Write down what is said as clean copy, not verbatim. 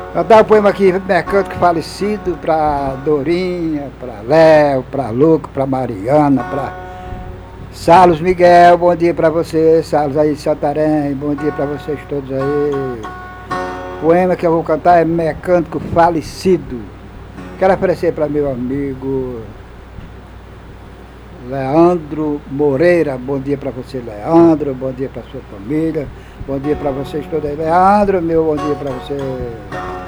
Cantar o poema aqui, mecânico falecido, para Dorinha, para Léo, para Luca, para Mariana, para Salos Miguel, bom dia para você, Salos aí de Santarém, bom dia para vocês todos aí. O poema que eu vou cantar é Mecânico Falecido. Quero oferecer para meu amigo Leandro Moreira, bom dia para você, Leandro, bom dia para sua família, bom dia para vocês todos aí. Leandro, meu bom dia para você.